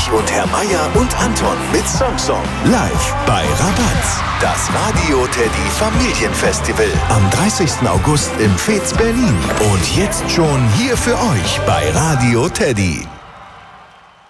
Ulrich und Herr Meier und Anton mit Song live bei Rabatz. Das Radio Teddy Familienfestival am 30. August im Fez Berlin. Und jetzt schon hier für euch bei Radio Teddy.